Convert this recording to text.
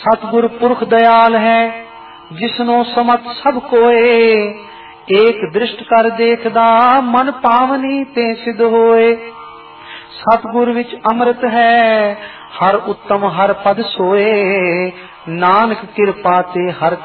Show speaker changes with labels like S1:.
S1: सतगुर पुरख दयाल है जिसनो समत सब कोए। एक दृष्ट कर देखदा मन पावनी ते सिद्ध होए। सतगुर विच अमृत है हर उत्तम हर पद सोए। नानक कृपा ते हर